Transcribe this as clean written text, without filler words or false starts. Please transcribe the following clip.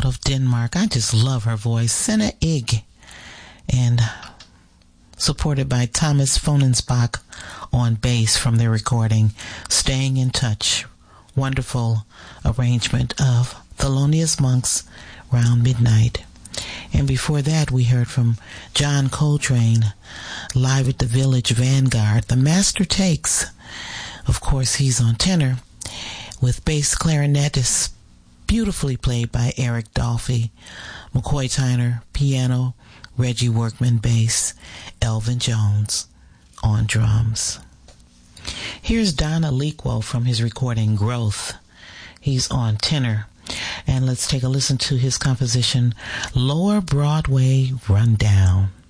out of Denmark. I just love her voice. Senna Ig. And supported by Thomas Fonensbach on bass from their recording Staying in Touch. Wonderful arrangement of Thelonious Monk's Round Midnight. And before that, we heard from John Coltrane, live at the Village Vanguard, The Master Takes. Of course, he's on tenor, with bass clarinet is beautifully played by Eric Dolphy, McCoy Tyner, piano, Reggie Workman bass, Elvin Jones on drums. Here's Don Aliquo from his recording Growth. He's on tenor. And let's take a listen to his composition, Lower Broadway Rundown.